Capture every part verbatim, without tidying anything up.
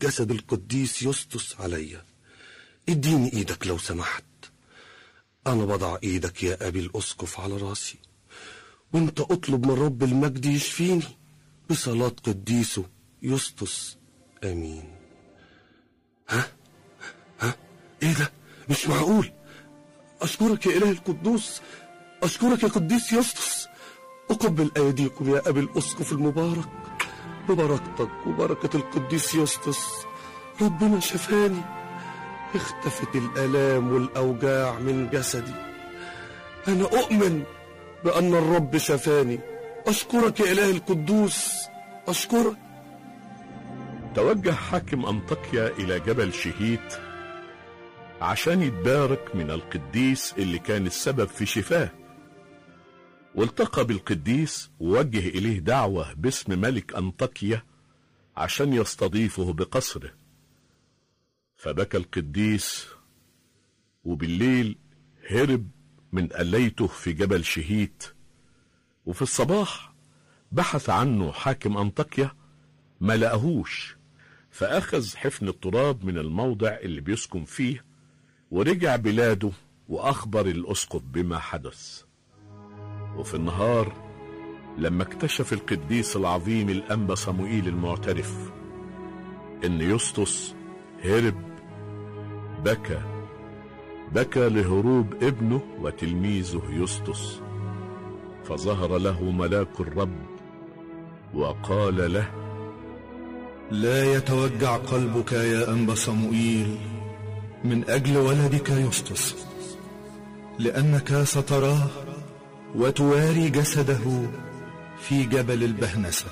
جسد القديس يسطس عليا. اديني ايدك لو سمحت. انا بضع ايدك يا ابي الاسقف على راسي، وانت اطلب من رب المجد يشفيني بصلاة قديسه يسطس. امين. ها ها ايه ده؟ مش معقول. اشكرك يا اله القدوس، اشكرك يا قديس يسطس. اقبل ايديكم يا ابي الاسقف المبارك، ببركتك وبركة القديس يسطس ربنا شفاني. اختفت الآلام والأوجاع من جسدي. أنا أؤمن بأن الرب شفاني. أشكرك يا إله القدوس، أشكرك. توجه حاكم أنطاكيا إلى جبل شهيت عشان يتبارك من القديس اللي كان السبب في شفاه، والتقى بالقديس ووجه إليه دعوة باسم ملك أنطاكيا عشان يستضيفه بقصره. فبكى القديس، وبالليل هرب من قليته في جبل شهيت. وفي الصباح بحث عنه حاكم أنطاكيا ما لقاهوش، فأخذ حفن التراب من الموضع اللي بيسكن فيه ورجع بلاده وأخبر الأسقف بما حدث. وفي النهار لما اكتشف القديس العظيم الأنبا صموئيل المعترف إن يسطس هرب، بكى بكى لهروب ابنه وتلميذه يسطس. فظهر له ملاك الرب وقال له: لا يتوجع قلبك يا أنبا صموئيل من أجل ولدك يسطس، لأنك ستراه وتواري جسده في جبل البهنسة.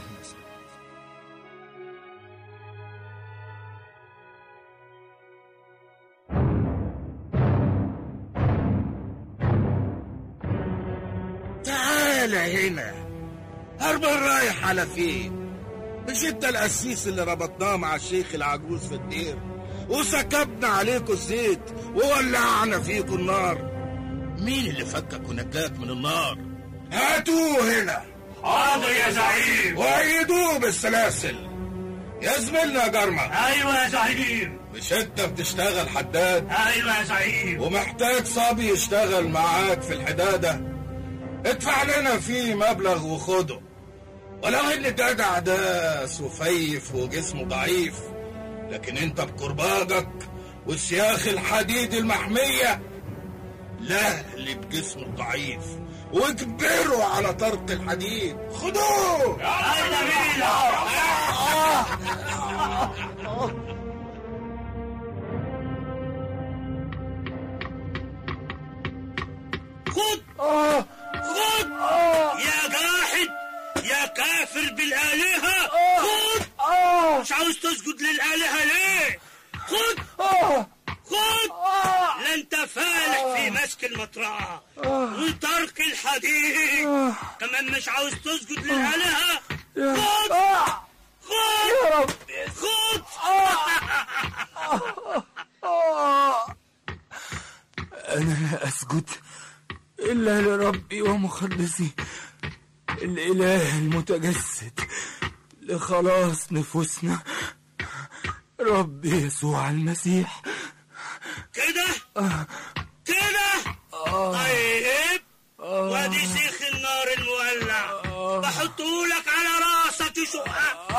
تعال هنا. هربان رايح على فين؟ مش انت القسيس اللي ربطناه مع الشيخ العجوز في الدير وسكبنا عليكم الزيت وولعنا فيكم النار؟ مين اللي فكك ونجاك من النار؟ هاتوه هنا. حاضر يا زعيم. وأيدوه بالسلاسل. يا زميلنا يا جرمة. ايوه يا زعيم. مش انت بتشتغل حداد؟ ايوه يا زعيم. ومحتاج صبي يشتغل معاك في الحدادة؟ ادفع لنا فيه مبلغ وخده. ولو ان الجدع ده سفيف وجسمه ضعيف، لكن انت بكرباجك والسياخ الحديد المحمية لهل بجسمه الضعيف واجبره على طرق الحديد. خدوه. يلا بينا. خد خد يا جاحد يا كافر بالآلهة. خد. مش عاوز تسجد للآلهة ليه؟ خد خد. لا انت فالح في مسك المطرقة وترك الحديد، كمان مش عاوز تسجد للآلهة. خد خد خد. أنا لا أسجد إلا لربي ومخلصي الإله المتجسد لخلاص نفوسنا، ربي يسوع المسيح. كده كده. طيب وادي سيخ النار المولع بحطهولك على راسك يشقك.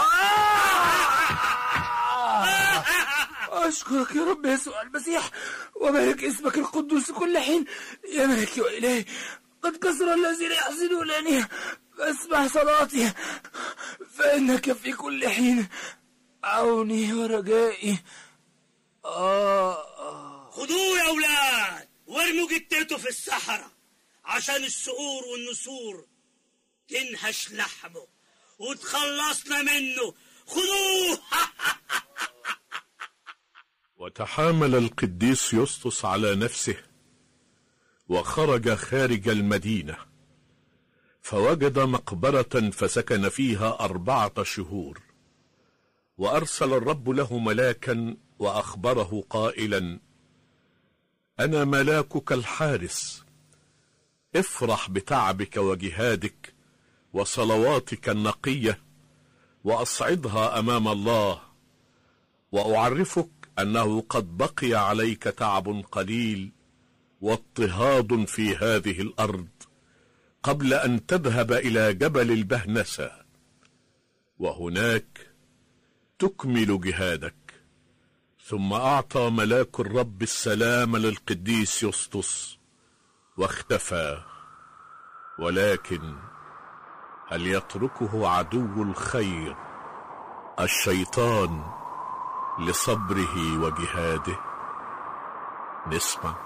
أشكرك يا رب يسوع المسيح وبارك اسمك القدوس كل حين يا ملكي وإلهي. قد كسر الذين يحزنونني فاسمع صلاتي، فإنك في كل حين عوني ورجائي. آه آه. خدوه يا أولاد وارموا جتته في الصحراء عشان الصقور والنسور تنهش لحمه وتخلصنا منه. خدوه. وتحامل القديس يسطس على نفسه وخرج خارج المدينة، فوجد مقبرة فسكن فيها أربعة شهور. وأرسل الرب له ملاكا وأخبره قائلا: أنا ملاكك الحارس، افرح بتعبك وجهادك وصلواتك النقية وأصعدها أمام الله، وأعرفك أنه قد بقي عليك تعب قليل واضطهاد في هذه الأرض قبل أن تذهب إلى جبل البهنسة، وهناك تكمل جهادك. ثم أعطى ملاك الرب السلام للقديس يسطس واختفى. ولكن هل يتركه عدو الخير الشيطان لصبره وجهاده؟ نسمع.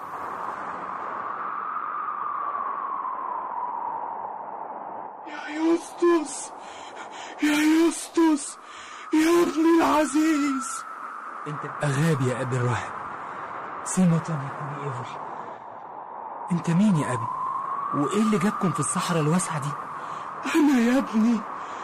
يا يسطس، يا يسطس، يا ابني العزيز. انت غابي يا ابي الراهب، سمة يكون يفرح. انت مين يا ابي؟ وايه اللي جابكم في الصحراء الواسعة دي؟ انا يا ابني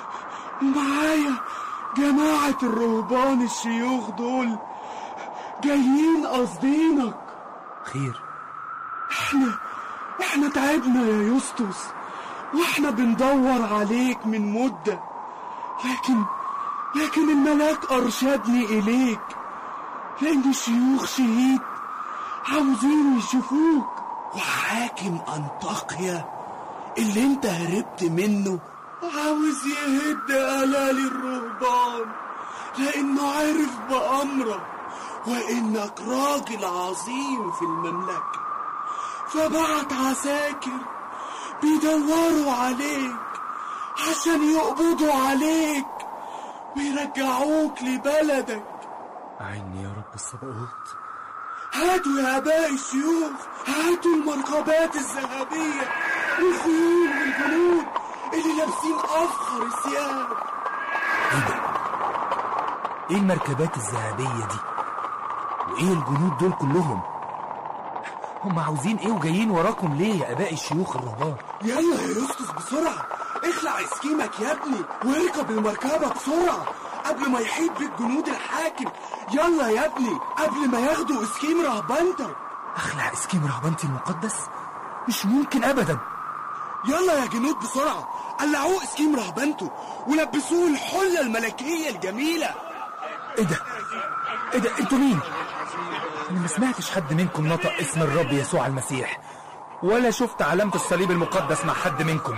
ومعايا جماعة الرهبان الشيوخ دول جايين قاصدينك. خير؟ احنا احنا تعبنا يا يسطس، واحنا بندور عليك من مدة، لكن لكن الملاك ارشدني اليك، لان الشيوخ شهيد عاوزين يشوفوك. وحاكم انطاكيا اللي انت هربت منه عاوز يهد آلال الرهبان، لانه عارف بأمرك وانك راجل عظيم في المملكة، فبعت عساكر بيدوروا عليك عشان يقبضوا عليك ويرجعوك لبلدك. أعني يا رب الصباوت. هاتوا يا آباء الشيوخ، هاتوا المركبات الذهبية والخيول والجنود اللي لابسين أفخر الثياب. ايه ده؟ ايه المركبات الذهبية دي؟ وايه الجنود دول كلهم؟ هم عاوزين ايه وجايين وراكم ليه يا آباء الشيوخ الرهبان؟ يلا يا يسطس بسرعة، اخلع اسكيمك يا ابني واركب المركبة بسرعة قبل ما يحيط بيك جنود الحاكم. يلا يا ابني قبل ما ياخدوا اسكيم رهبنتك. اخلع اسكيم رهبنتي المقدس؟ مش ممكن ابدا. يلا يا جنود بسرعة، قلعوه اسكيم رهبنته ولبسوه الحلة الملكية الجميلة. ايه ده؟ ايه ده؟ انتوا مين؟ انا ما سمعتش حد منكم نطق اسم الرب يسوع المسيح، ولا شفت علامة الصليب المقدس مع حد منكم.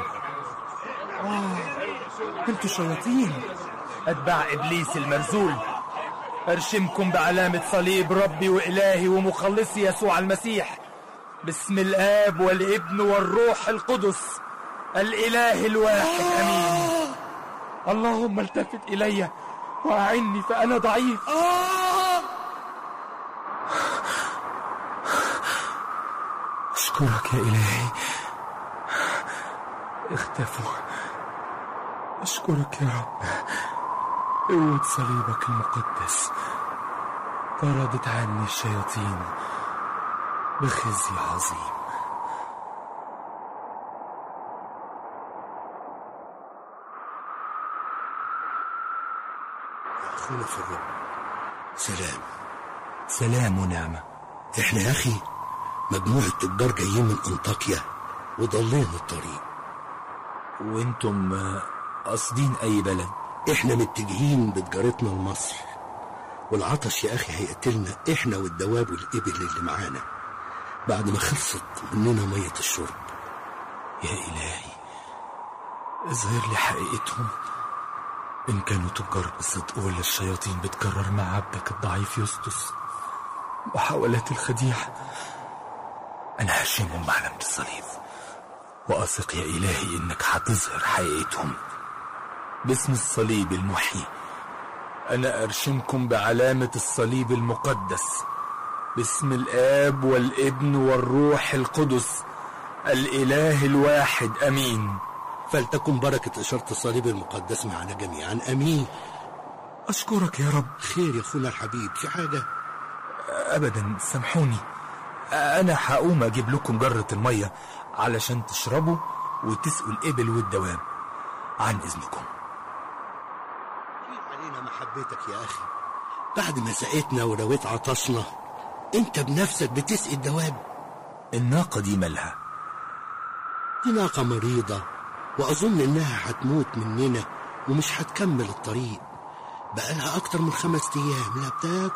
آه، انتوا شياطين اتباع ابليس المرذول. ارشمكم بعلامة صليب ربي والهي ومخلصي يسوع المسيح، باسم الاب والابن والروح القدس الاله الواحد امين. اللهم التفت الي واعني فانا ضعيف. اشكرك يا الهي. اختفوا. اشكرك يا رب، قوة صليبك المقدس طردت عني الشياطين بخزي عظيم. يا أخونا في الرب، سلام. سلام ونعمة. احنا يا أخي مجموعة تجار جايين من أنطاكيا وضلين الطريق. وانتم قاصدين أي بلد؟ احنا متجهين بتجارتنا لمصر، والعطش يا أخي هيقتلنا احنا والدواب والإبل اللي معانا بعد ما خلصت مننا مية الشرب. يا إلهي اظهر لي حقيقتهم، إن كانوا تجار بالصدق ولا الشياطين بتكرر مع عبدك الضعيف يسطس وحاولات الخديعة. أنا هشمهم بعلامة الصليب، وأثق يا إلهي إنك هتظهر حقيقتهم. باسم الصليب المحيي أنا أرشمكم بعلامة الصليب المقدس، باسم الآب والابن والروح القدس الإله الواحد أمين. فلتكن بركة إشارة الصليب المقدس معنا جميعا أمين. أشكرك يا رب. خير يا أخونا الحبيب، في حاجة؟ أبدا، سامحوني، أنا هقوم أجيب لكم جرة المية علشان تشربوا وتسقوا الإبل والدواب. عن إذنكم. علينا محبتك يا أخي، بعد ما سقيتنا ورويت عطشنا أنت بنفسك بتسقي الدواب. الناقة دي مالها؟ دي ناقة مريضة، وأظن إنها هتموت مننا ومش هتكمل الطريق. بقالها أكتر من خمس أيام لا بتاكل